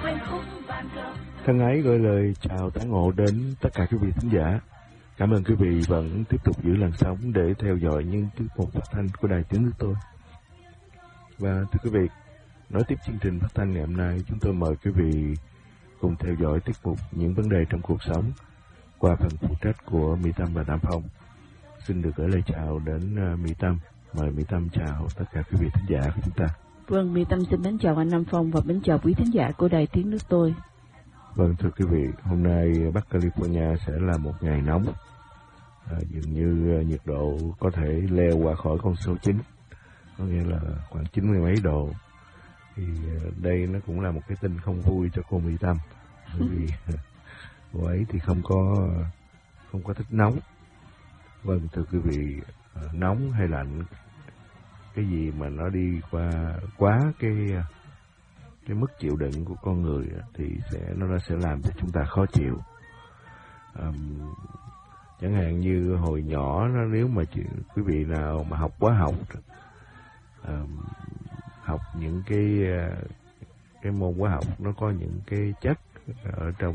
Thân ái gửi lời chào tán ngộ đến tất cả quý vị khán giả. Cảm ơn quý vị vẫn tiếp tục giữ làn sóng để theo dõi những tiết mục phát thanh của Đài Tiếng Nước Tôi. Và thưa quý vị, nối tiếp chương trình phát thanh ngày hôm nay, chúng tôi mời quý vị cùng theo dõi tiết mục những vấn đề trong cuộc sống qua phần phụ trách của Mỹ Tâm và Nam Phong. Xin được gửi lời chào đến Mỹ Tâm. Mời Mỹ Tâm chào tất cả quý vị khán giả của chúng ta. Vâng, Mỹ Tâm xin mến chào anh Nam Phong và mến chào quý khán giả của Đài Tiếng Nước Tôi. Vâng, thưa quý vị, hôm nay Bắc California sẽ là một ngày nóng. Dường như nhiệt độ có thể leo qua khỏi con số 9, có nghĩa là khoảng 90 mấy độ. Thì đây nó cũng là một cái tin không vui cho cô Mỹ Tâm, bởi vì cô ấy thì không có thích nóng. Vâng, thưa quý vị, nóng hay lạnh, cái gì mà nó đi qua quá cái mức chịu đựng của con người thì nó sẽ làm cho chúng ta khó chịu. Chẳng hạn như hồi nhỏ nếu mà quý vị nào mà học hóa học, học những cái môn hóa học, nó có những cái chất ở trong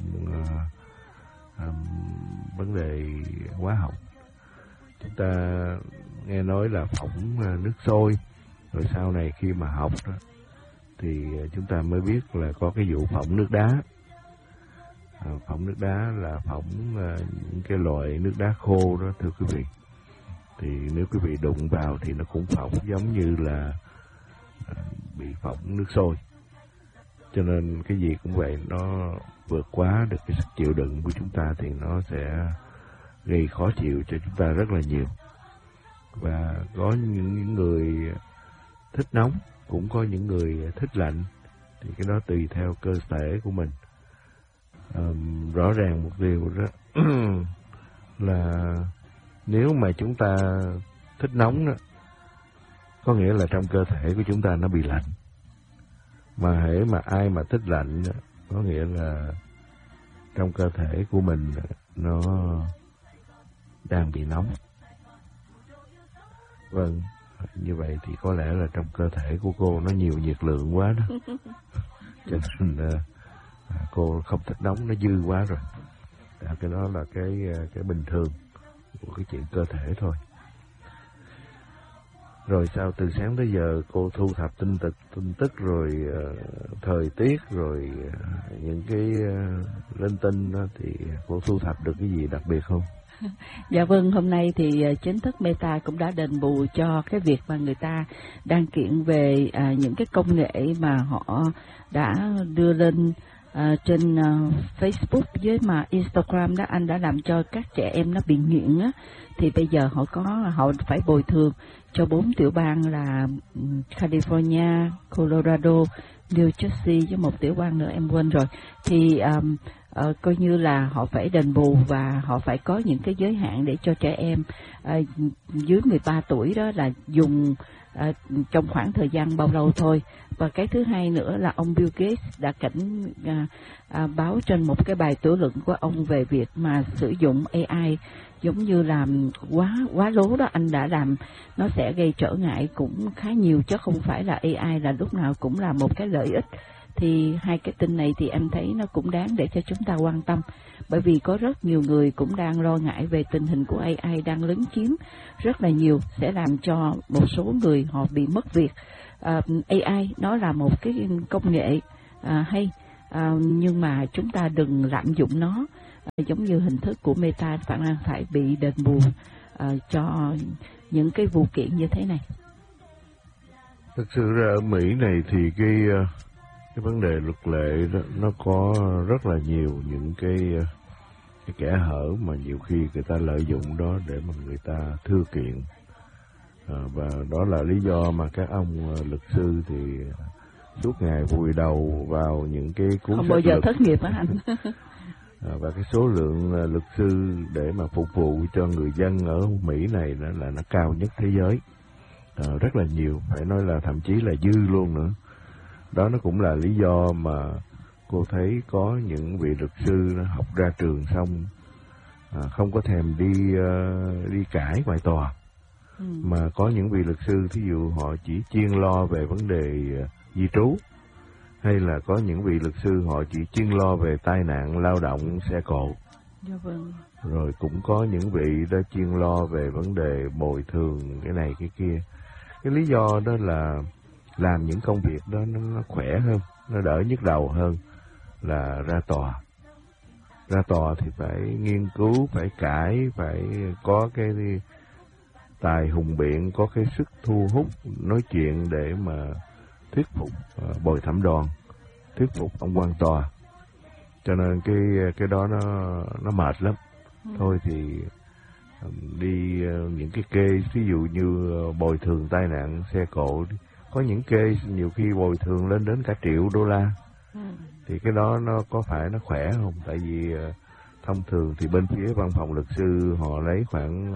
vấn đề hóa học. Chúng ta nghe nói là phỏng nước sôi, rồi sau này khi mà học đó, thì chúng ta mới biết là có cái vụ phỏng nước đá. Phỏng nước đá là phỏng những cái loại nước đá khô đó, thưa quý vị. Thì nếu quý vị đụng vào thì nó cũng phỏng giống như là bị phỏng nước sôi. Cho nên cái gì cũng vậy, nó vượt quá được cái sức chịu đựng của chúng ta thì nó sẽ gây khó chịu cho chúng ta rất là nhiều. Và có những người thích nóng, cũng có những người thích lạnh, thì cái đó tùy theo cơ thể của mình. Rõ ràng một điều đó là nếu mà chúng ta thích nóng đó, có nghĩa là trong cơ thể của chúng ta nó bị lạnh. Mà hễ mà ai mà thích lạnh đó, có nghĩa là trong cơ thể của mình nó đang bị nóng. Vâng, như vậy thì có lẽ là trong cơ thể của cô nó nhiều nhiệt lượng quá đó. Cho nên cô không thích nóng, nó dư quá rồi. Cái đó là cái bình thường của cái chuyện cơ thể thôi. Rồi sau từ sáng tới giờ cô thu thập tin tức rồi thời tiết rồi những cái linh tinh đó, thì cô thu thập được cái gì đặc biệt không? Dạ vâng, hôm nay thì chính thức Meta cũng đã đền bù cho cái việc mà người ta đang kiện về những cái công nghệ mà họ đã đưa lên trên Facebook với mà Instagram đó, anh đã làm cho các trẻ em nó bị nghiện á. Thì bây giờ họ phải bồi thường cho 4 tiểu bang là California, Colorado, New Jersey với một tiểu bang nữa em quên rồi. Thì coi như là họ phải đền bù và họ phải có những cái giới hạn để cho trẻ em dưới 13 tuổi đó là dùng trong khoảng thời gian bao lâu thôi. Và cái thứ hai nữa là ông Bill Gates đã báo trên một cái bài tiểu luận của ông về việc mà sử dụng AI giống như là quá lố đó, anh đã làm nó sẽ gây trở ngại cũng khá nhiều, chứ không phải là AI là lúc nào cũng là một cái lợi ích. Thì hai cái tin này thì em thấy nó cũng đáng để cho chúng ta quan tâm, bởi vì có rất nhiều người cũng đang lo ngại về tình hình của AI đang lấn chiếm rất là nhiều, sẽ làm cho một số người họ bị mất việc. AI nó là một cái công nghệ hay, nhưng mà chúng ta đừng lạm dụng nó, giống như hình thức của Meta phải bị đền bù cho những cái vụ kiện như thế này. Thực sự ra ở Mỹ này thì cái vấn đề luật lệ đó, nó có rất là nhiều những cái kẽ hở mà nhiều khi người ta lợi dụng đó để mà người ta thưa kiện. Và đó là lý do mà các ông luật sư thì suốt ngày vùi đầu vào những cái cuốn không sách bao giờ luật. Thất nghiệp á anh. Và cái số lượng luật sư để mà phục vụ cho người dân ở Mỹ này là nó cao nhất thế giới. Rất là nhiều, phải nói là thậm chí là dư luôn nữa. Đó nó cũng là lý do mà cô thấy có những vị luật sư học ra trường xong không có thèm đi cãi ngoài tòa. Mà có những vị luật sư thí dụ họ chỉ chuyên lo về vấn đề di trú, hay là có những vị luật sư họ chỉ chuyên lo về tai nạn lao động xe cộ. Dạ vâng. Rồi cũng có những vị đó chuyên lo về vấn đề bồi thường cái này cái kia. Cái lý do đó là làm những công việc đó nó khỏe hơn, nó đỡ nhức đầu hơn là ra tòa. Ra tòa thì phải nghiên cứu, phải cãi, phải có cái tài hùng biện, có cái sức thu hút nói chuyện để mà thuyết phục bồi thẩm đoàn, thuyết phục ông quan tòa. Cho nên cái đó nó mệt lắm. Thôi thì đi những cái case ví dụ như bồi thường tai nạn xe cộ, có những case nhiều khi bồi thường lên đến cả $1 triệu. Thì cái đó nó có phải nó khỏe không? Tại vì thông thường thì bên phía văn phòng luật sư họ lấy khoảng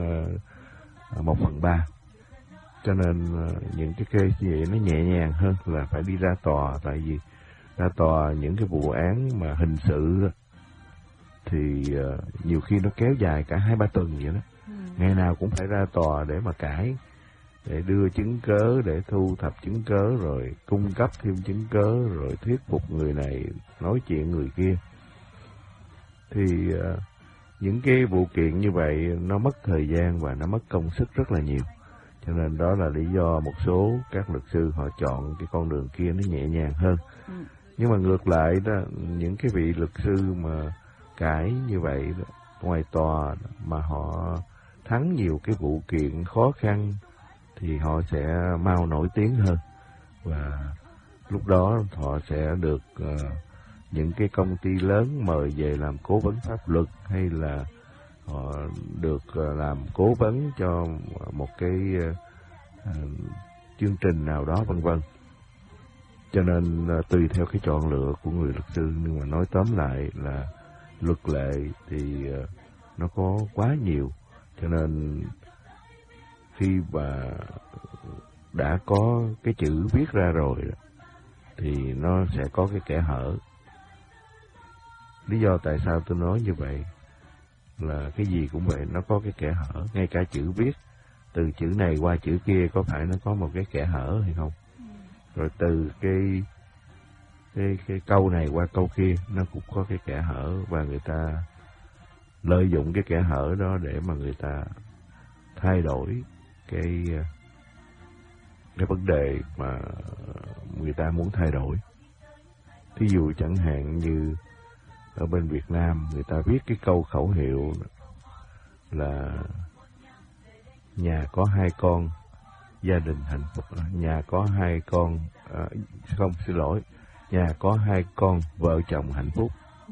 1/3. Cho nên những cái case như vậy nó nhẹ nhàng hơn là phải đi ra tòa. Tại vì ra tòa những cái vụ án mà hình sự đó, thì nhiều khi nó kéo dài cả 2-3 tuần vậy đó. Ngày nào cũng phải ra tòa để mà cãi, để đưa chứng cớ, để thu thập chứng cớ, rồi cung cấp thêm chứng cớ, rồi thuyết phục người này, nói chuyện người kia. Thì những cái vụ kiện như vậy nó mất thời gian và nó mất công sức rất là nhiều. Cho nên đó là lý do một số các luật sư họ chọn cái con đường kia nó nhẹ nhàng hơn. Nhưng mà ngược lại đó, những cái vị luật sư mà cãi như vậy đó, ngoài tòa mà họ thắng nhiều cái vụ kiện khó khăn thì họ sẽ mau nổi tiếng hơn, và lúc đó họ sẽ được những cái công ty lớn mời về làm cố vấn pháp luật, hay là họ được làm cố vấn cho một cái chương trình nào đó, vân vân. Cho nên tùy theo cái chọn lựa của người luật sư. Nhưng mà nói tóm lại là luật lệ thì nó có quá nhiều, cho nên khi mà đã có cái chữ viết ra rồi thì nó sẽ có cái kẽ hở. Lý do tại sao tôi nói như vậy là cái gì cũng vậy, nó có cái kẽ hở. Ngay cả chữ viết, từ chữ này qua chữ kia có phải nó có một cái kẽ hở hay không? Rồi từ cái câu này qua câu kia nó cũng có cái kẽ hở, và người ta lợi dụng cái kẽ hở đó để mà người ta thay đổi cái vấn đề mà người ta muốn thay đổi. Thí dụ chẳng hạn như ở bên Việt Nam người ta viết cái câu khẩu hiệu là nhà có 2 con, gia đình hạnh phúc. Nhà có 2 con, nhà có 2 con, vợ chồng hạnh phúc.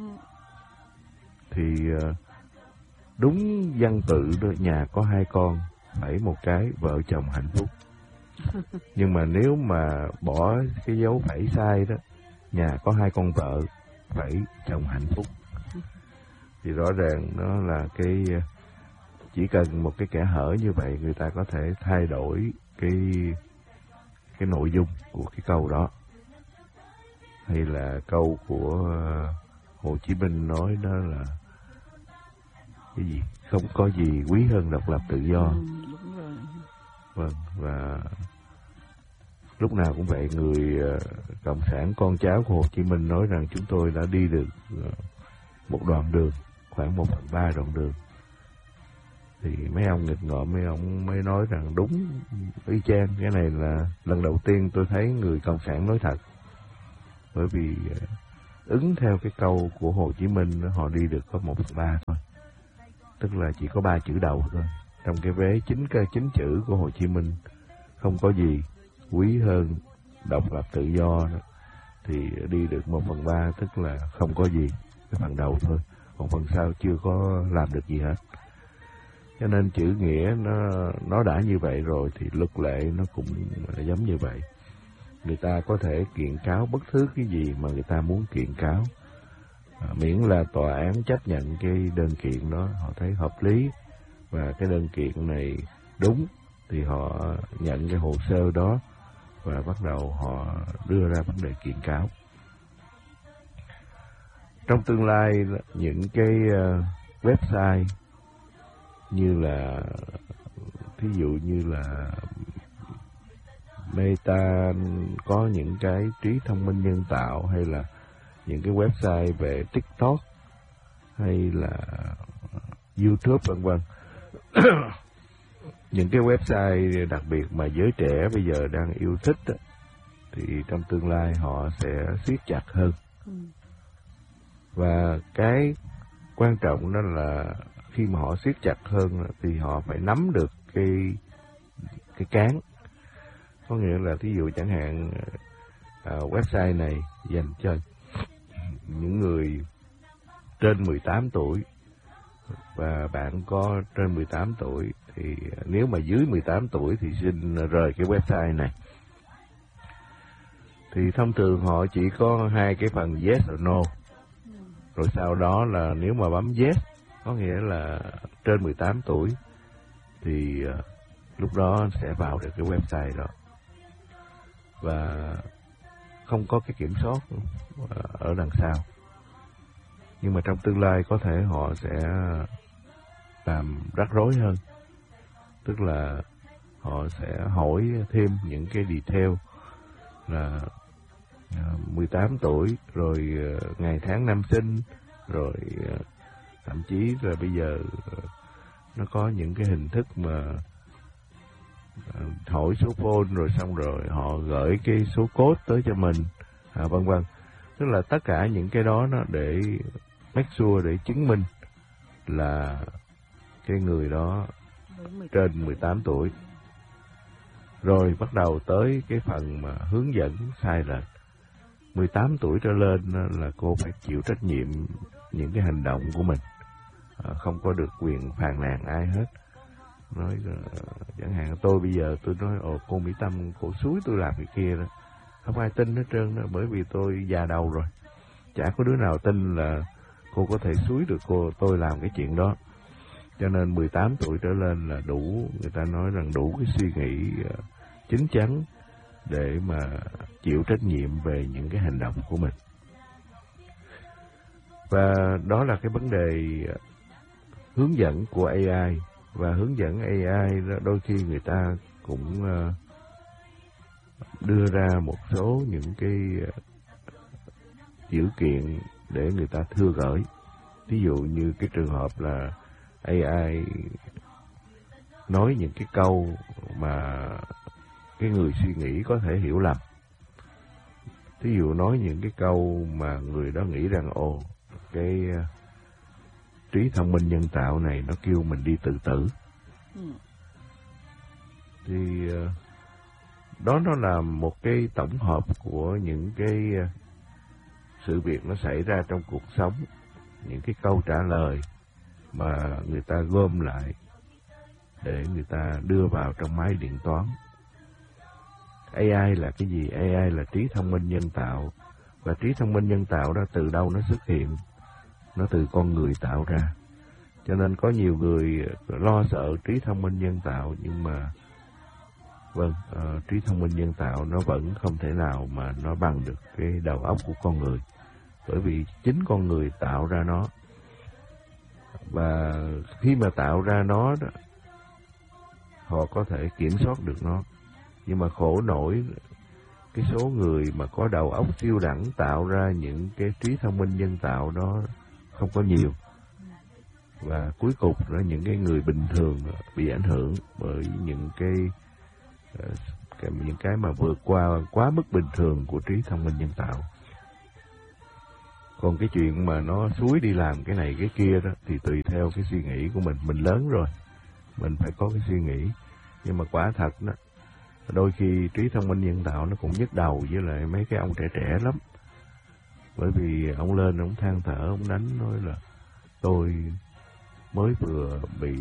Thì đúng văn tự đó, nhà có 2 con, phẩy một cái, vợ chồng hạnh phúc. Nhưng mà nếu mà bỏ cái dấu phẩy sai đó, nhà có 2 con vợ, phẩy chồng hạnh phúc, thì rõ ràng nó là cái chỉ cần một cái kẽ hở như vậy, người ta có thể thay đổi cái nội dung của cái câu đó. Hay là câu của Hồ Chí Minh nói đó là cái gì? Không có gì quý hơn độc lập tự do. Đúng rồi. Vâng, và lúc nào cũng vậy, người cộng sản con cháu của Hồ Chí Minh nói rằng chúng tôi đã đi được một đoạn đường, khoảng 1/3 đoạn đường. Thì mấy ông nghịch ngợm, mấy ông mới nói rằng đúng y chang. Cái này là lần đầu tiên tôi thấy người cộng sản nói thật. Bởi vì ứng theo cái câu của Hồ Chí Minh, họ đi được có 1/3 thôi. Tức là chỉ có 3 chữ đầu thôi. Trong cái vế 9 chữ của Hồ Chí Minh, không có gì quý hơn độc lập tự do đó, thì đi được 1/3, tức là không có gì, cái phần đầu thôi. Còn phần sau chưa có làm được gì hết. Cho nên chữ nghĩa nó đã như vậy rồi thì luật lệ nó cũng là giống như vậy. Người ta có thể kiện cáo bất cứ cái gì mà người ta muốn kiện cáo, miễn là tòa án chấp nhận cái đơn kiện đó, họ thấy hợp lý và cái đơn kiện này đúng, thì họ nhận cái hồ sơ đó và bắt đầu họ đưa ra vấn đề kiện cáo. Trong tương lai, những cái website như là thí dụ như là Meta có những cái trí thông minh nhân tạo, hay là những cái website về TikTok hay là YouTube vân vân. Những cái website đặc biệt mà giới trẻ bây giờ đang yêu thích đó, thì trong tương lai họ sẽ siết chặt hơn. Và cái quan trọng đó là khi mà họ siết chặt hơn thì họ phải nắm được cái cán. Có nghĩa là thí dụ chẳng hạn website này dành cho những người trên 18 tuổi và bạn có trên 18 tuổi, thì nếu mà dưới 18 tuổi thì xin rời cái website này. Thì thông thường họ chỉ có hai cái phần yes or no. Rồi sau đó là nếu mà bấm yes, có nghĩa là trên 18 tuổi, thì lúc đó sẽ vào được cái website đó. Và không có cái kiểm soát ở đằng sau. Nhưng mà trong tương lai có thể họ sẽ làm rắc rối hơn. Tức là họ sẽ hỏi thêm những cái detail là 18 tuổi, rồi ngày tháng năm sinh, rồi thậm chí là bây giờ nó có những cái hình thức mà hỏi số phone rồi xong rồi họ gửi cái số code tới cho mình, vân vân. Tức là tất cả những cái đó nó để make sure, để chứng minh là cái người đó trên 18 tuổi. Rồi bắt đầu tới cái phần mà hướng dẫn sai lệch. 18 tuổi trở lên là cô phải chịu trách nhiệm những cái hành động của mình, không có được quyền phàn nàn ai hết. Nói chẳng hạn tôi bây giờ tôi nói cô Mỹ Tâm cô xúi tôi làm cái kia đó, không ai tin hết trơn đó, bởi vì tôi già đầu rồi, chả có đứa nào tin là cô có thể xúi được tôi làm cái chuyện đó. Cho nên 18 tuổi trở lên là đủ, người ta nói rằng đủ cái suy nghĩ chín chắn để mà chịu trách nhiệm về những cái hành động của mình. Và đó là cái vấn đề hướng dẫn của AI. Và hướng dẫn AI đôi khi người ta cũng đưa ra một số những cái dữ kiện để người ta thưa gửi. Ví dụ như cái trường hợp là AI nói những cái câu mà cái người suy nghĩ có thể hiểu lầm. Ví dụ nói những cái câu mà người đó nghĩ rằng cái trí thông minh nhân tạo này nó kêu mình đi tự tử. Thì đó nó là một cái tổng hợp của những cái sự việc nó xảy ra trong cuộc sống, những cái câu trả lời mà người ta gom lại để người ta đưa vào trong máy điện toán. AI là cái gì? AI là trí thông minh nhân tạo. Và trí thông minh nhân tạo đó từ đâu nó xuất hiện? Nó từ con người tạo ra. Cho nên có nhiều người lo sợ trí thông minh nhân tạo, nhưng mà trí thông minh nhân tạo nó vẫn không thể nào mà nó bằng được cái đầu óc của con người. Bởi vì chính con người tạo ra nó. Và khi mà tạo ra nó đó, họ có thể kiểm soát được nó. Nhưng mà khổ nổi cái số người mà có đầu óc siêu đẳng tạo ra những cái trí thông minh nhân tạo đó không có nhiều. Và cuối cùng là những cái người bình thường bị ảnh hưởng bởi những cái mà vượt qua quá mức bình thường của trí thông minh nhân tạo. Còn cái chuyện mà nó xúi đi làm cái này cái kia đó thì tùy theo cái suy nghĩ của mình. Mình lớn rồi, mình phải có cái suy nghĩ. Nhưng mà quả thật đó, đôi khi trí thông minh nhân tạo nó cũng nhức đầu với lại mấy cái ông trẻ trẻ lắm. Bởi vì ông lên, ông than thở, ông đánh nói là tôi mới vừa bị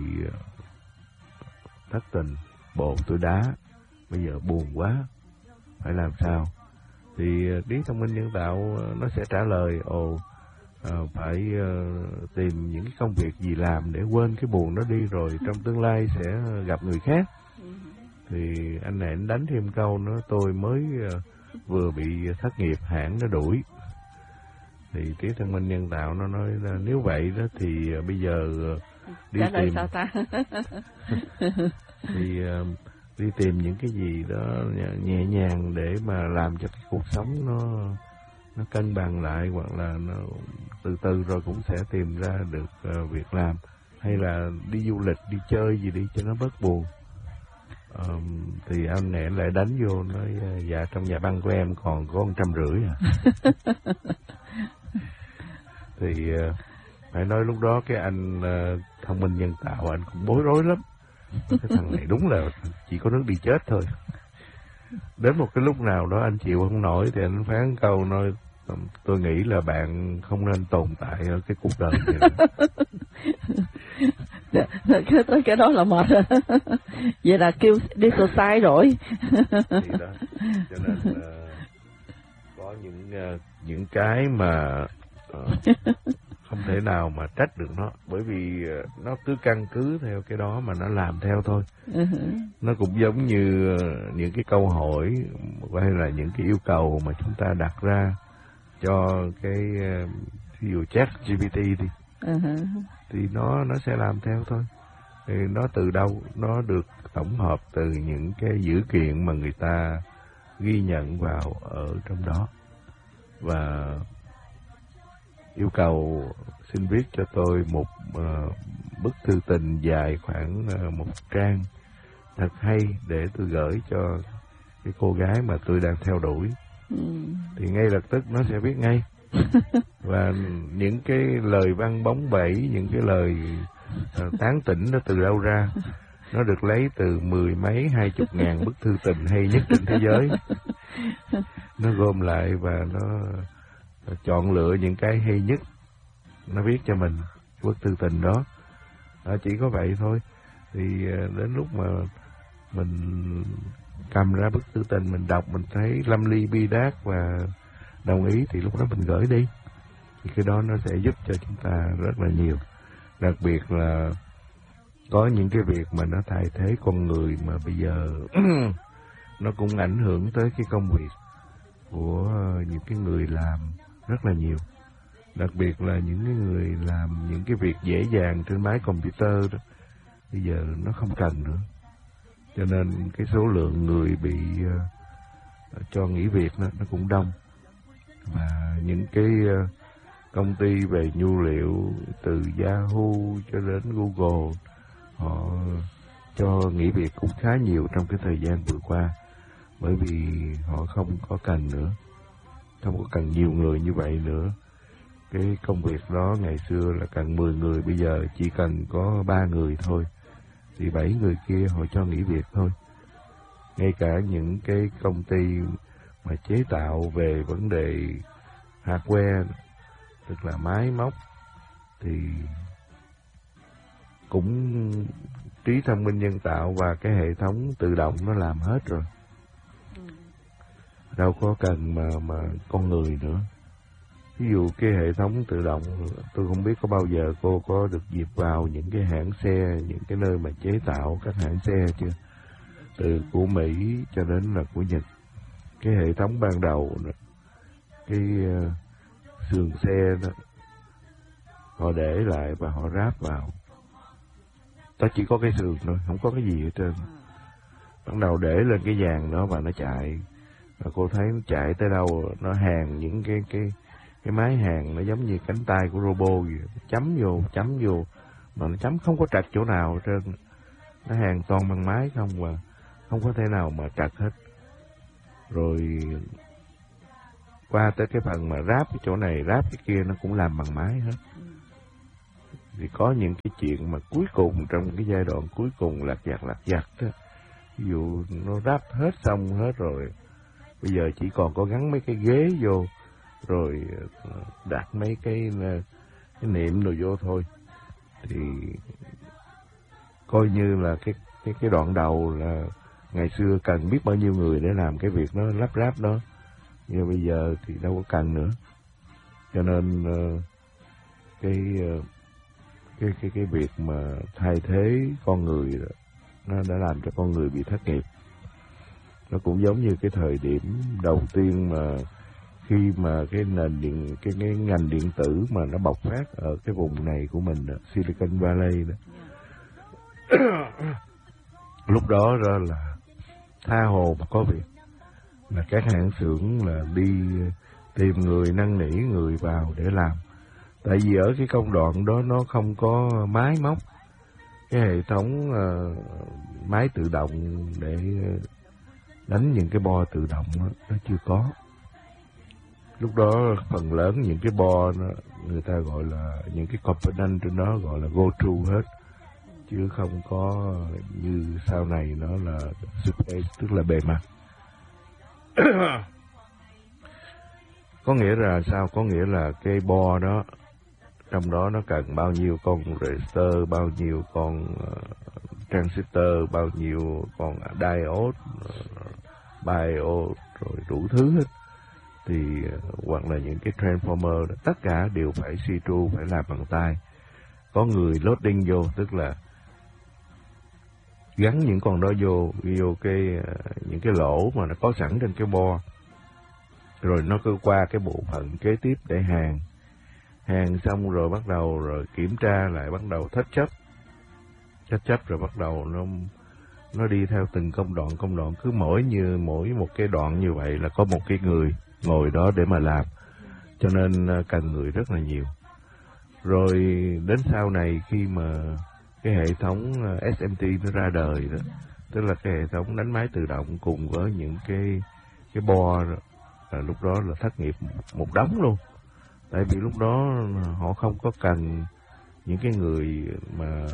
thất tình, bộ tôi đá, bây giờ buồn quá, phải làm sao? Thì trí thông minh nhân tạo nó sẽ trả lời phải tìm những cái công việc gì làm để quên cái buồn đó đi, rồi trong tương lai sẽ gặp người khác. Thì anh này anh đánh thêm câu nữa, tôi mới vừa bị thất nghiệp, hãng nó đuổi. Thì trí thông minh nhân tạo nó nói là nếu vậy đó thì bây giờ đi trả lời tìm sao ta? thì đi tìm những cái gì đó nhẹ nhàng để mà làm cho cái cuộc sống nó cân bằng lại, hoặc là nó từ từ rồi cũng sẽ tìm ra được việc làm, hay là đi du lịch, đi chơi gì đi cho nó bớt buồn. Thì anh này lại đánh vô nói dạ trong nhà băng của em còn có 150 à. Thì phải nói lúc đó cái anh thông minh nhân tạo anh cũng bối rối lắm. Cái thằng này đúng là chỉ có nước đi chết thôi. Đến một cái lúc nào đó anh chịu không nổi thì anh phán câu nói tôi nghĩ là bạn không nên tồn tại ở cái cuộc đời này. Cái đó là mệt rồi. Vậy là kêu đi sai rồi. Thì đó, cho nên có những cái mà không thể nào mà trách được nó, bởi vì nó cứ căn cứ theo cái đó mà nó làm theo thôi. Nó cũng giống như những cái câu hỏi hay là những cái yêu cầu mà chúng ta đặt ra cho cái ví dụ ChatGPT đi, thì nó sẽ làm theo thôi. Thì nó từ đâu? Nó được tổng hợp từ những cái dữ kiện mà người ta ghi nhận vào ở trong đó. Và yêu cầu xin viết cho tôi một bức thư tình dài khoảng 1 trang thật hay để tôi gửi cho cái cô gái mà tôi đang theo đuổi. Thì ngay lập tức nó sẽ viết ngay. Và những cái lời văn bóng bẩy, những cái lời tán tỉnh nó từ đâu ra? Nó được lấy từ 10 mấy 20 ngàn bức thư tình hay nhất trên thế giới. Nó gom lại và nó chọn lựa những cái hay nhất, nó viết cho mình bức thư tình đó. Chỉ có vậy thôi. Thì đến lúc mà mình cầm ra bức thư tình, mình đọc, mình thấy lâm ly bi đát và đồng ý, thì lúc đó mình gửi đi. Thì cái đó nó sẽ giúp cho chúng ta rất là nhiều. Đặc biệt là có những cái việc mà nó thay thế con người mà bây giờ nó cũng ảnh hưởng tới cái công việc của những cái người làm rất là nhiều. Đặc biệt là những cái người làm những cái việc dễ dàng trên máy computer đó, bây giờ nó không cần nữa. Cho nên cái số lượng người bị cho nghỉ việc nó cũng đông. Và những cái công ty về nhu liệu từ Yahoo cho đến Google, họ cho nghỉ việc cũng khá nhiều trong cái thời gian vừa qua, bởi vì họ không có cần nữa, không có cần nhiều người như vậy nữa. Cái công việc đó ngày xưa là cần 10 người, bây giờ chỉ cần có 3 người thôi, thì 7 người kia họ cho nghỉ việc thôi. Ngay cả những cái công ty mà chế tạo về vấn đề hardware, tức là máy móc, thì cũng trí thông minh nhân tạo và cái hệ thống tự động nó làm hết rồi. Đâu có cần mà con người nữa. Ví dụ cái hệ thống tự động, tôi không biết có bao giờ cô có được dịp vào những cái hãng xe, những cái nơi mà chế tạo các hãng xe chưa? Từ của Mỹ cho đến là của Nhật. Cái hệ thống ban đầu, cái sườn xe đó, họ để lại và họ ráp vào. Ta chỉ có cái sườn thôi, không có cái gì hết trơn. Bắt đầu để lên cái dàn đó và nó chạy. Và cô thấy nó chạy tới đâu, nó hàn những cái máy hàn, nó giống như cánh tay của robot vậy. Chấm vô, mà nó chấm không có trật chỗ nào hết trơn. Nó hàn toàn bằng máy không, và không có thể nào mà trật hết. Rồi qua tới cái phần mà ráp cái chỗ này, ráp cái kia, nó cũng làm bằng máy hết. Thì có những cái chuyện mà cuối cùng, trong cái giai đoạn cuối cùng lặt vặt đó, ví dụ nó ráp hết xong hết rồi, bây giờ chỉ còn có gắn mấy cái ghế vô, rồi đặt mấy cái niệm rồi vô thôi. Thì coi như là cái đoạn đầu là ngày xưa cần biết bao nhiêu người để làm cái việc nó lắp ráp đó, nhưng bây giờ thì đâu có cần nữa. Cho nên cái việc mà thay thế con người đó, nó đã làm cho con người bị thất nghiệp. Nó cũng giống như cái thời điểm đầu tiên mà khi mà cái ngành điện tử mà nó bộc phát ở cái vùng này của mình đó, Silicon Valley đó. Lúc đó là tha hồ mà có việc, là các hãng xưởng là đi tìm người, năn nỉ người vào để làm. Tại vì ở cái công đoạn đó nó không có máy móc, cái hệ thống máy tự động để đánh những cái bo tự động đó, nó chưa có. Lúc đó phần lớn những cái bo đó, người ta gọi là những cái component trên đó gọi là go through hết, chứ không có như sau này nó là surface, tức là bề mặt. Có nghĩa là sao? Có nghĩa là cái bo đó, trong đó nó cần bao nhiêu con resistor, bao nhiêu con transistor, bao nhiêu con diode, biode, rồi đủ thứ hết. Thì hoặc là những cái transformer đó, tất cả đều phải see through, phải làm bằng tay. Có người loading vô, tức là gắn những con đó vô cái những cái lỗ mà nó có sẵn trên cái bo, rồi nó cứ qua cái bộ phận kế tiếp để hàng xong rồi bắt đầu rồi kiểm tra lại, bắt đầu thách chấp rồi bắt đầu nó đi theo từng công đoạn, cứ mỗi một cái đoạn như vậy là có một cái người ngồi đó để mà làm, cho nên cần người rất là nhiều. Rồi đến sau này khi mà cái hệ thống SMT nó ra đời đó, tức là cái hệ thống đánh máy tự động cùng với những cái bo đó, là lúc đó là thất nghiệp một đống luôn. Tại vì lúc đó họ không có cần những cái người mà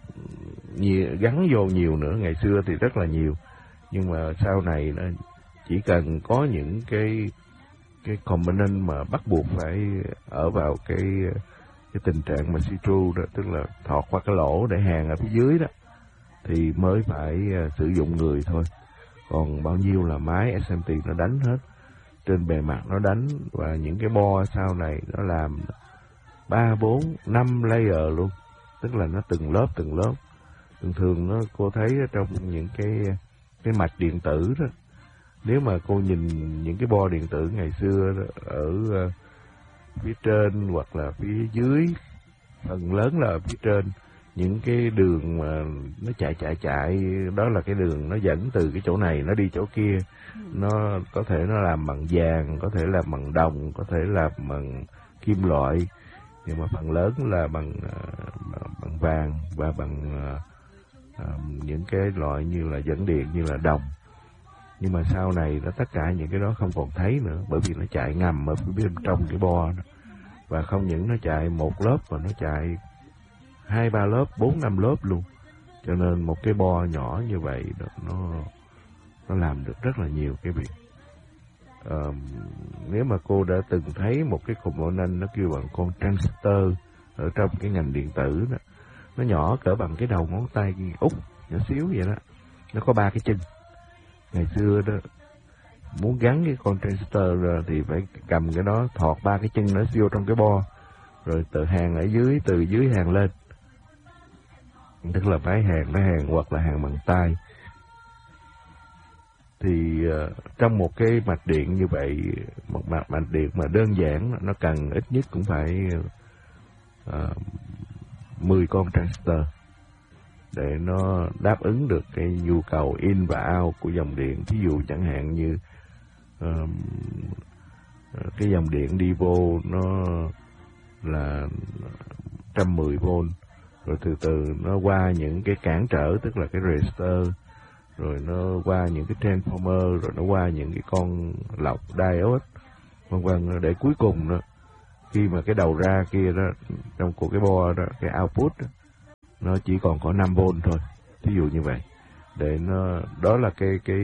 gắn vô nhiều nữa. Ngày xưa thì rất là nhiều, nhưng mà sau này nó chỉ cần có những cái component mà bắt buộc phải ở vào cái tình trạng mà see through đó, tức là thọt qua cái lỗ để hàng ở phía dưới đó, thì mới phải sử dụng người thôi. Còn bao nhiêu là máy SMT nó đánh hết, trên bề mặt nó đánh, và những cái bo sau này nó làm 3, 4, 5 layer luôn, tức là nó từng lớp. Thường nó cô thấy trong những cái mạch điện tử đó, nếu mà cô nhìn những cái bo điện tử ngày xưa đó, ở phía trên hoặc là phía dưới, phần lớn là ở phía trên, những cái đường mà nó chạy đó là cái đường nó dẫn từ cái chỗ này nó đi chỗ kia. Nó có thể nó làm bằng vàng, có thể làm bằng đồng, có thể làm bằng kim loại, nhưng mà phần lớn là bằng vàng và bằng những cái loại như là dẫn điện, như là đồng. Nhưng mà sau này đó, tất cả những cái đó không còn thấy nữa, bởi vì nó chạy ngầm ở phía bên trong cái bo đó. Và không những nó chạy một lớp mà nó chạy 2, 3 lớp, 4, 5 lớp luôn. Cho nên một cái bo nhỏ như vậy đó, nó làm được rất là nhiều cái việc. Nếu mà cô đã từng thấy một cái component nó kêu bằng con transistor ở trong cái ngành điện tử đó, nó nhỏ cỡ bằng cái đầu ngón tay út, nhỏ xíu vậy đó, nó có 3 cái chân. Ngày xưa đó, muốn gắn cái con transistor thì phải cầm cái đó, thọt 3 cái chân nó vô trong cái bo, rồi từ hàng ở dưới, từ dưới hàng lên, tức là phải hàng hoặc là hàng bằng tay. Thì trong một cái mạch điện như vậy, một mạch điện mà đơn giản, nó cần ít nhất cũng phải 10 con transistor để nó đáp ứng được cái nhu cầu in và out của dòng điện. Ví dụ chẳng hạn như cái dòng điện đi vô nó là 110V, rồi từ từ nó qua những cái cản trở, tức là cái resistor, rồi nó qua những cái transformer, rồi nó qua những cái con lọc diode, vân vân, để cuối cùng đó, khi mà cái đầu ra kia đó, trong của cái bo đó, cái output đó, nó chỉ còn có 5V thôi, ví dụ như vậy. Để nó, đó là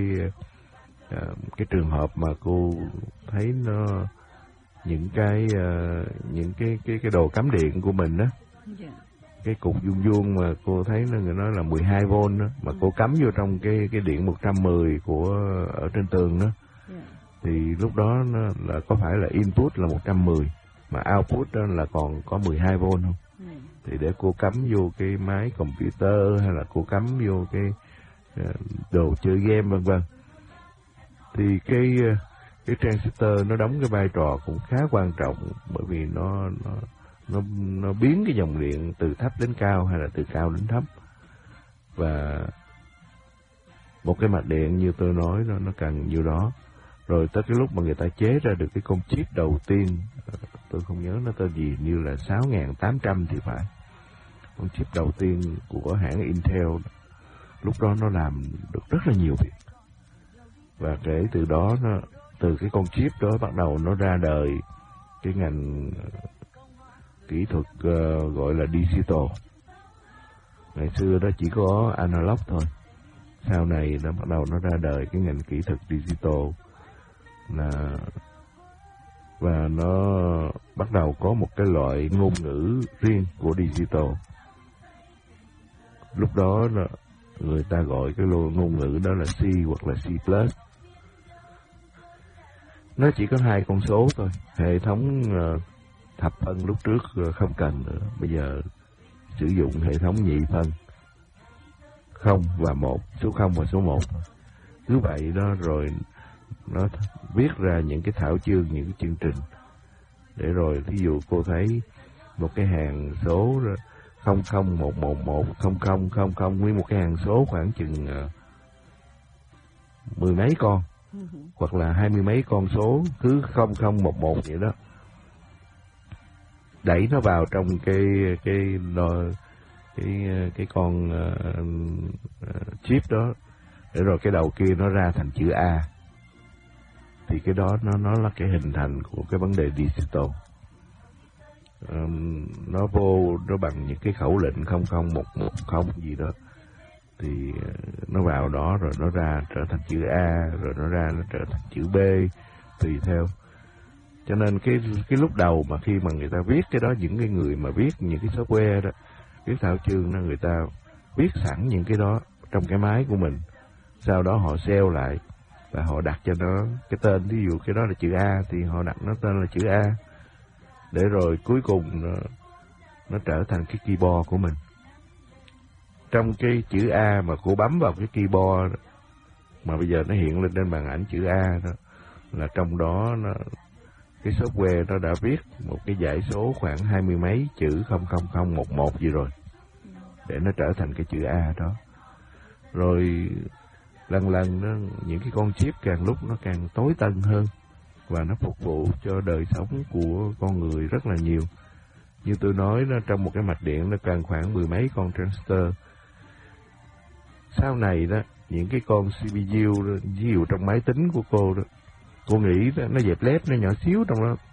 cái trường hợp mà cô thấy nó những cái đồ cắm điện của mình đó, cái cục vuông mà cô thấy nó người nói là 12V đó, mà cô cắm vô trong cái điện 110 của ở trên tường đó, thì lúc đó nó là có phải là input là 110 mà output đó là còn có 12V không? Thì để cô cắm vô cái máy computer, hay là cô cắm vô cái đồ chơi game vân vân, thì cái transistor nó đóng cái vai trò cũng khá quan trọng, bởi vì nó biến cái dòng điện từ thấp đến cao hay là từ cao đến thấp. Và Một cái mạch điện như tôi nói nó cần nhiêu đó. Rồi tới cái lúc mà người ta chế ra được cái con chip đầu tiên, tôi không nhớ nó tên gì, như là 6.800 thì phải. Con chip đầu tiên của hãng Intel, lúc đó nó làm được rất là nhiều việc. Và kể từ đó, từ cái con chip đó bắt đầu nó ra đời cái ngành kỹ thuật gọi là digital. Ngày xưa đó chỉ có analog thôi. Sau này nó bắt đầu nó ra đời cái ngành kỹ thuật digital, và nó bắt đầu có một cái loại ngôn ngữ riêng của digital. Lúc đó người ta gọi cái ngôn ngữ đó là C hoặc là C+. Nó chỉ có 2 con số thôi. Hệ thống thập phân lúc trước không cần nữa. Bây giờ sử dụng hệ thống nhị phân, 0 và 1, số 0 và số 1. Cứ vậy đó, rồi nó viết ra những cái thảo chương, những cái chương trình. Để rồi thí dụ cô thấy một cái hàng số 00111 0000, nguyên một cái hàng số khoảng chừng 10 mấy con, hoặc là 20 mấy con số cứ 0011 vậy đó. Đẩy nó vào trong cái con chip đó, để rồi cái đầu kia nó ra thành chữ A. Thì cái đó nó là cái hình thành của cái vấn đề digital. Nó vô nó bằng những cái khẩu lệnh 00110 gì đó, thì nó vào đó rồi nó ra trở thành chữ A, rồi nó ra nó trở thành chữ B, tùy theo. Cho nên cái lúc đầu mà khi mà người ta viết cái đó, những cái người mà viết những cái software đó, viết thao chương đó, người ta viết sẵn những cái đó trong cái máy của mình. Sau đó họ save lại và họ đặt cho nó cái tên. Ví dụ cái đó là chữ A thì họ đặt nó tên là chữ A, để rồi cuối cùng nó trở thành cái keyboard của mình. Trong cái chữ A mà cô bấm vào cái keyboard đó, mà bây giờ nó hiện lên trên màn ảnh chữ A đó, là trong đó cái software nó đã viết một cái dãy số khoảng 20 mấy chữ 00011 gì rồi, để nó trở thành cái chữ A đó. Rồi lần những cái con chip càng lúc nó càng tối tân hơn, và nó phục vụ cho đời sống của con người rất là nhiều. Như tôi nói, trong một cái mạch điện nó cần khoảng 10 mấy con transistor. Sau này đó, những cái con CPU đó, ví dụ trong máy tính của cô đó, cô nghĩ đó, nó dẹp lép, nó nhỏ xíu trong đó,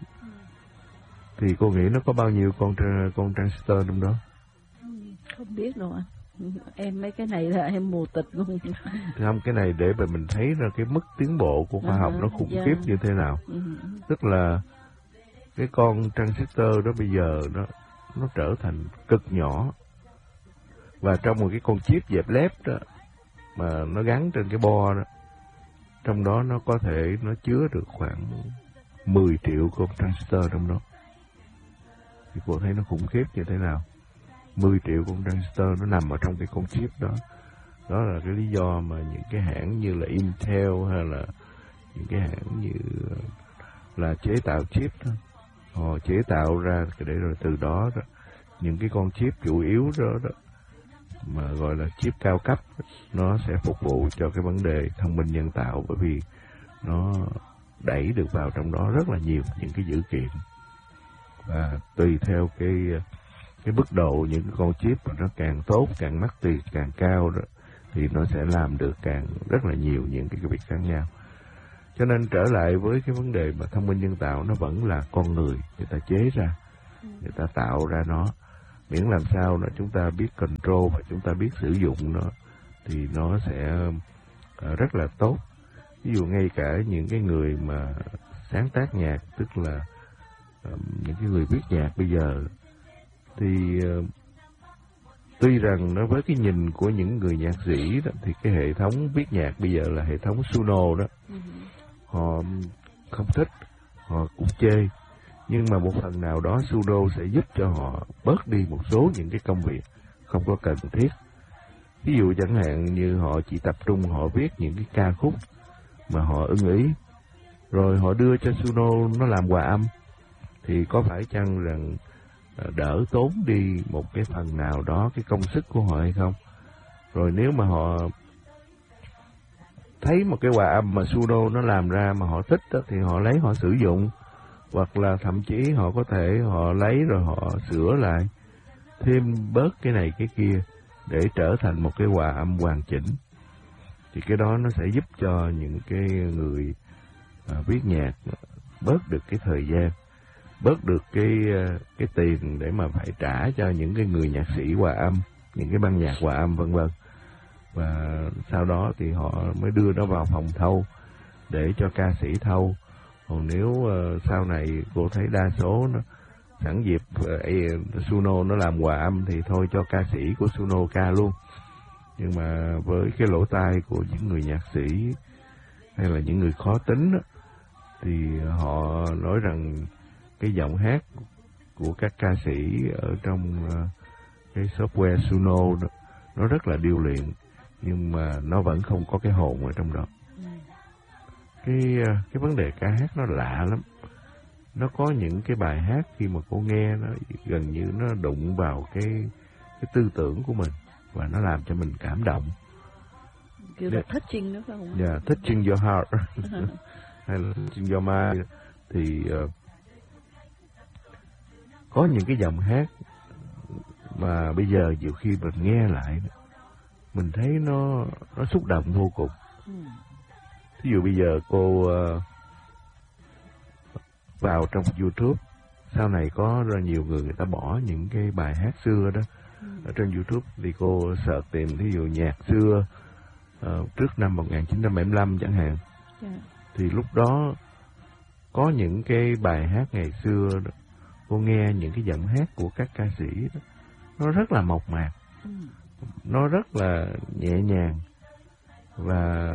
thì cô nghĩ nó có bao nhiêu con transistor trong đó? Không biết đâu anh. Em mấy cái này là em mù tịt luôn. Không, cái này để mà mình thấy ra cái mức tiến bộ của khoa học nó khủng khiếp như thế nào. Tức là cái con transistor đó bây giờ nó trở thành cực nhỏ, và trong một cái con chip dẹp lép đó mà nó gắn trên cái bo đó, trong đó nó có thể nó chứa được khoảng 10 triệu con transistor trong đó. Thì cô thấy nó khủng khiếp như thế nào. 10 triệu con transistor nó nằm ở trong cái con chip đó. Đó là cái lý do mà những cái hãng như là Intel hay là những cái hãng như là chế tạo chip đó, họ chế tạo ra để rồi từ đó, những cái con chip chủ yếu đó mà gọi là chip cao cấp, nó sẽ phục vụ cho cái vấn đề thông minh nhân tạo, bởi vì nó đẩy được vào trong đó rất là nhiều những cái dữ kiện. Và tùy theo cái mức độ những cái con chip mà nó càng tốt, càng mắc tiền, càng cao đó, thì nó sẽ làm được rất là nhiều những cái việc khác nhau. Cho nên trở lại với cái vấn đề mà thông minh nhân tạo, nó vẫn là con người ta chế ra, người ta tạo ra nó. Miễn làm sao là chúng ta biết control và chúng ta biết sử dụng nó, thì nó sẽ rất là tốt. Ví dụ ngay cả những cái người mà sáng tác nhạc, tức là những cái người viết nhạc bây giờ, thì tuy rằng nó với cái nhìn của những người nhạc sĩ đó, thì cái hệ thống viết nhạc bây giờ là hệ thống Suno đó, họ không thích, họ cũng chê. Nhưng mà một phần nào đó Suno sẽ giúp cho họ bớt đi một số những cái công việc không có cần thiết. Ví dụ chẳng hạn như họ chỉ tập trung họ viết những cái ca khúc mà họ ưng ý, rồi họ đưa cho Suno nó làm hòa âm, thì có phải chăng rằng đỡ tốn đi một cái phần nào đó cái công sức của họ hay không? Rồi nếu mà họ thấy một cái hòa âm mà Suno nó làm ra mà họ thích đó, thì họ lấy họ sử dụng, hoặc là thậm chí họ có thể họ lấy rồi họ sửa lại, thêm bớt cái này cái kia để trở thành một cái hòa âm hoàn chỉnh. Thì cái đó nó sẽ giúp cho những cái người viết nhạc bớt được cái thời gian, bớt được cái tiền để mà phải trả cho những cái người nhạc sĩ hòa âm, những cái ban nhạc hòa âm vân vân. Và sau đó thì họ mới đưa nó vào phòng thâu để cho ca sĩ thâu. Còn nếu sau này cô thấy đa số nó sẵn dịp Suno nó làm hòa âm thì thôi cho ca sĩ của Suno ca luôn. Nhưng mà với cái lỗ tai của những người nhạc sĩ hay là những người khó tính đó, thì họ nói rằng cái giọng hát của các ca sĩ ở trong cái software Suno đó, nó rất là điêu luyện, nhưng mà nó vẫn không có cái hồn ở trong đó. Cái vấn đề ca hát nó lạ lắm. Nó có những cái bài hát khi mà cô nghe nó gần như nó đụng vào cái tư tưởng của mình và nó làm cho mình cảm động. Kiểu là touching đó phải không? Yeah, touching your heart hay là touching your mind. Thì có những cái dòng hát mà bây giờ nhiều khi mình nghe lại mình thấy nó xúc động vô cùng. Ví dụ bây giờ cô vào trong YouTube, sau này có rất nhiều người ta bỏ những cái bài hát xưa đó ở trên YouTube, thì cô search tìm ví dụ nhạc xưa trước năm 1975 chẳng hạn. Thì lúc đó có những cái bài hát ngày xưa đó, cô nghe những cái giọng hát của các ca sĩ đó, nó rất là mộc mạc, nó rất là nhẹ nhàng, và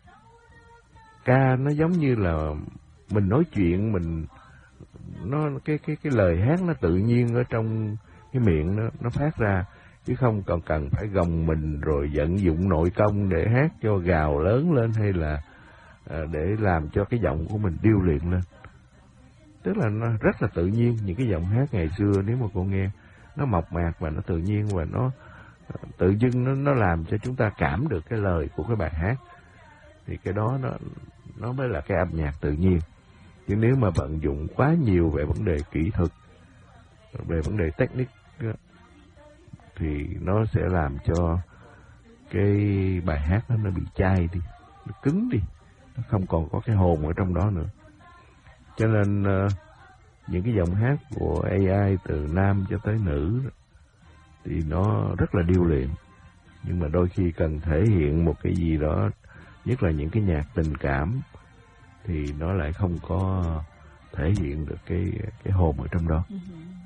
ca nó giống như là mình nói chuyện, nó cái lời hát nó tự nhiên ở trong cái miệng nó phát ra, chứ không còn cần phải gồng mình rồi vận dụng nội công để hát cho gào lớn lên, hay là để làm cho cái giọng của mình điêu luyện lên. Tức là nó rất là tự nhiên. Những cái giọng hát ngày xưa nếu mà cô nghe nó mộc mạc và nó tự nhiên, và nó tự dưng nó làm cho chúng ta cảm được cái lời của cái bài hát. Thì cái đó nó mới là cái âm nhạc tự nhiên. Chứ nếu mà vận dụng quá nhiều về vấn đề kỹ thuật, về vấn đề technique thì nó sẽ làm cho cái bài hát nó bị chai đi, nó cứng đi, nó không còn có cái hồn ở trong đó nữa. Cho nên những cái giọng hát của AI từ nam cho tới nữ thì nó rất là điêu luyện, nhưng mà đôi khi cần thể hiện một cái gì đó, nhất là những cái nhạc tình cảm, thì nó lại không có thể hiện được cái hồn ở trong đó.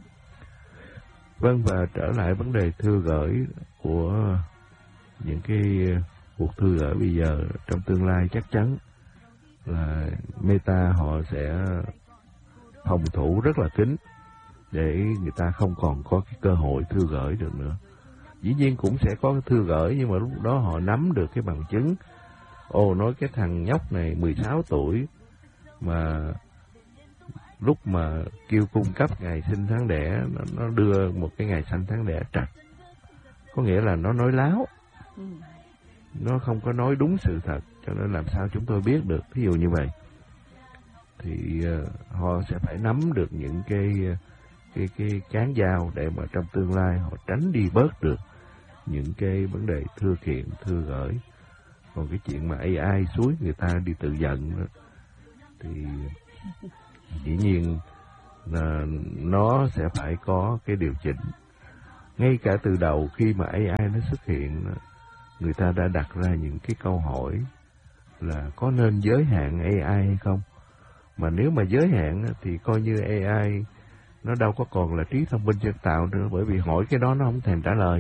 Vâng, và trở lại vấn đề thư gửi của những cái cuộc thư gửi bây giờ, trong tương lai chắc chắn là Meta họ sẽ phòng thủ rất là kín để người ta không còn có cái cơ hội thư gửi được nữa. Dĩ nhiên cũng sẽ có thư gửi, nhưng mà lúc đó họ nắm được cái bằng chứng. Nói cái thằng nhóc này 16 tuổi mà lúc mà kêu cung cấp ngày sinh tháng đẻ, nó đưa một cái ngày sinh tháng đẻ trật, có nghĩa là nó nói láo, nó không có nói đúng sự thật, cho nên làm sao chúng tôi biết được. Ví dụ như vậy thì họ sẽ phải nắm được những cái cán dao để mà trong tương lai họ tránh đi bớt được những cái vấn đề thư kiện, thư gửi. Còn cái chuyện mà AI xúi người ta đi tự giận đó, thì dĩ nhiên là nó sẽ phải có cái điều chỉnh. Ngay cả từ đầu khi mà AI nó xuất hiện, người ta đã đặt ra những cái câu hỏi là có nên giới hạn AI hay không. Mà nếu mà giới hạn thì coi như AI nó đâu có còn là trí thông minh nhân tạo nữa, bởi vì hỏi cái đó nó không thèm trả lời.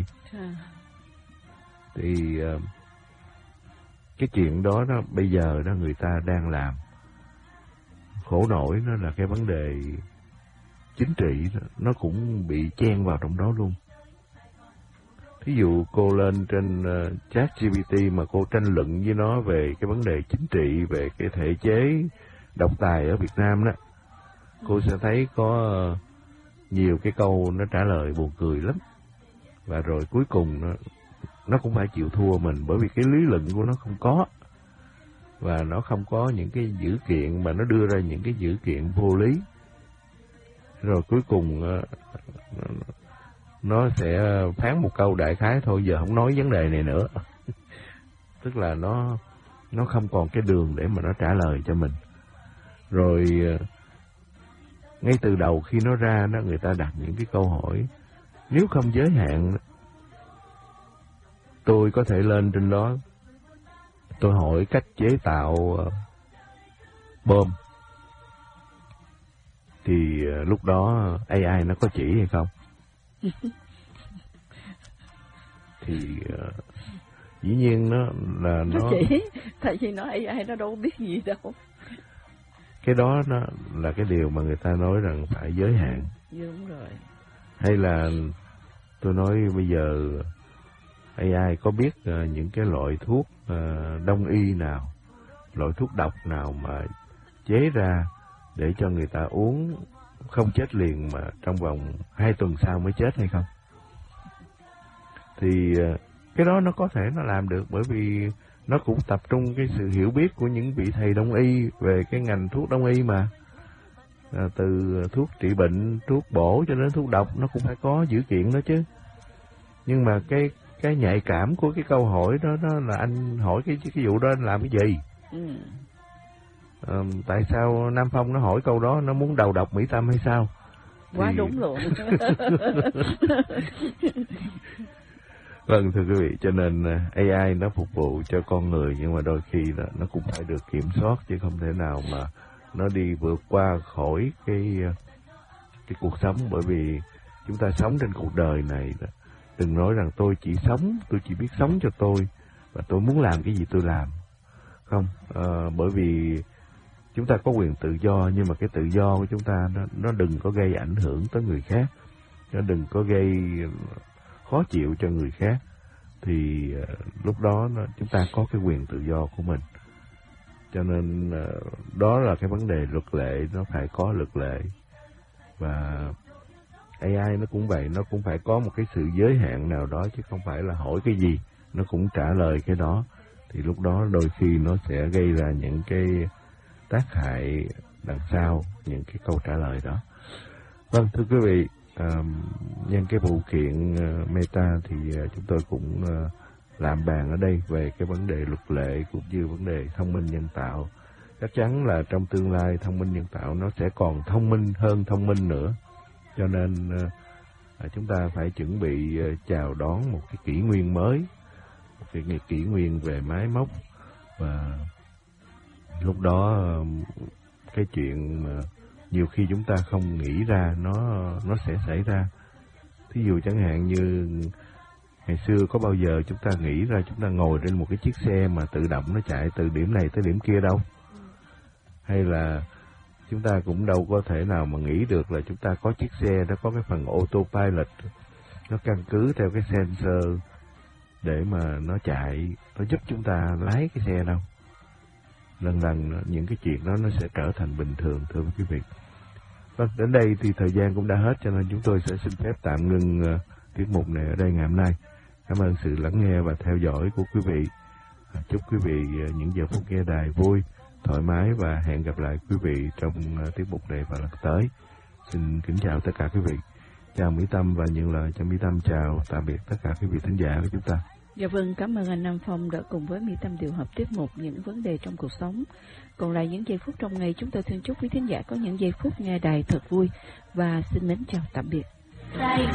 Thì cái chuyện đó bây giờ đó người ta đang làm. Khổ nổi nó là cái vấn đề chính trị đó, nó cũng bị chen vào trong đó luôn. Thí dụ cô lên trên ChatGPT mà cô tranh luận với nó về cái vấn đề chính trị, về cái thể chế độc tài ở Việt Nam đó, cô sẽ thấy có nhiều cái câu nó trả lời buồn cười lắm. Và rồi cuối cùng nó cũng phải chịu thua mình, bởi vì cái lý luận của nó không có. và nó không có những cái dữ kiện, mà nó đưa ra những cái dữ kiện vô lý. Rồi cuối cùng nó sẽ phán một câu đại khái thôi, giờ không nói vấn đề này nữa. Tức là nó không còn cái đường để mà nó trả lời cho mình. Rồi ngay từ đầu khi nó ra đó, người ta đặt những cái câu hỏi nếu không giới hạn. Tôi có thể lên trên đó tôi hỏi cách chế tạo bom, thì lúc đó AI nó có chỉ hay không? Thì dĩ nhiên nó chỉ, tại vì nó AI nó đâu biết gì đâu. Cái đó nó là cái điều mà người ta nói rằng phải giới hạn. Đúng rồi. Hay là tôi nói bây giờ AI có biết những cái loại thuốc đông y nào, loại thuốc độc nào mà chế ra để cho người ta uống không chết liền mà trong vòng 2 tuần sau mới chết hay không? Thì cái đó nó có thể nó làm được, bởi vì nó cũng tập trung cái sự hiểu biết của những vị thầy đông y về cái ngành thuốc đông y mà. Từ thuốc trị bệnh, thuốc bổ cho đến thuốc độc nó cũng phải có dữ kiện đó chứ. Nhưng mà cái nhạy cảm của cái câu hỏi đó là anh hỏi cái vụ đó anh làm cái gì? Tại sao Nam Phong nó hỏi câu đó, nó muốn đầu độc Mỹ Tâm hay sao? Quá đúng luôn. Vâng, thưa quý vị, cho nên AI nó phục vụ cho con người, nhưng mà đôi khi là nó cũng phải được kiểm soát, chứ không thể nào mà nó đi vượt qua khỏi cái cuộc sống. Bởi vì chúng ta sống trên cuộc đời này, đừng nói rằng tôi chỉ biết sống cho tôi, và tôi muốn làm cái gì tôi làm. Không, bởi vì chúng ta có quyền tự do, nhưng mà cái tự do của chúng ta nó đừng có gây ảnh hưởng tới người khác, nó đừng có gây khó chịu cho người khác. Thì lúc đó chúng ta có cái quyền tự do của mình. Cho nên đó là cái vấn đề luật lệ, nó phải có luật lệ. Và AI nó cũng vậy, nó cũng phải có một cái sự giới hạn nào đó, chứ không phải là hỏi cái gì nó cũng trả lời cái đó. Thì lúc đó đôi khi nó sẽ gây ra những cái tác hại đằng sau những cái câu trả lời đó. Vâng, thưa quý vị, nhân cái vụ kiện Meta thì chúng tôi cũng làm bàn ở đây về cái vấn đề luật lệ cũng như vấn đề thông minh nhân tạo. Chắc chắn là trong tương lai thông minh nhân tạo nó sẽ còn thông minh hơn thông minh nữa. Cho nên chúng ta phải chuẩn bị chào đón một cái kỷ nguyên mới, một cái kỷ nguyên về máy móc. Và lúc đó cái chuyện mà nhiều khi chúng ta không nghĩ ra nó sẽ xảy ra. Thí dụ chẳng hạn như ngày xưa có bao giờ chúng ta nghĩ ra chúng ta ngồi trên một cái chiếc xe mà tự động nó chạy từ điểm này tới điểm kia đâu. Hay là chúng ta cũng đâu có thể nào mà nghĩ được là chúng ta có chiếc xe nó có cái phần autopilot, nó căn cứ theo cái sensor để mà nó chạy, nó giúp chúng ta lái cái xe đâu. Lần lần những cái chuyện đó nó sẽ trở thành bình thường, thưa quý vị. Vâng, đến đây thì thời gian cũng đã hết, cho nên chúng tôi sẽ xin phép tạm ngừng tiết mục này ở đây ngày hôm nay. Cảm ơn sự lắng nghe và theo dõi của quý vị. Chúc quý vị những giờ phút nghe đài vui, thoải mái, và hẹn gặp lại quý vị trong tiết mục này vào lần tới. Xin kính chào tất cả quý vị. Chào Mỹ Tâm và nhận lời cho Mỹ Tâm chào tạm biệt tất cả quý vị thính giả của chúng ta. Dạ vâng, cảm ơn anh Nam Phong đã cùng với Mỹ Tâm điều hợp tiết mục những vấn đề trong cuộc sống. Còn lại những giây phút trong ngày, chúng tôi xin chúc quý thính giả có những giây phút nghe đài thật vui và xin mến chào tạm biệt.